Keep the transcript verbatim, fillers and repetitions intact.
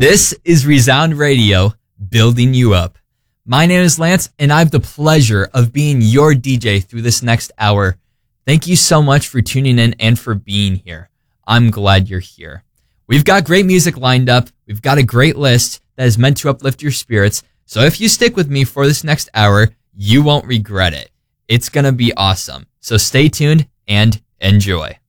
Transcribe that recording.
This is Resound Radio, building you up. My name is Lance, and I have the pleasure of being your D J through this next hour. Thank you so much for tuning in and for being here. I'm glad you're here. We've got great music lined up. We've got a great list that is meant to uplift your spirits. So if you stick with me for this next hour, you won't regret it. It's going to be awesome. So stay tuned and enjoy.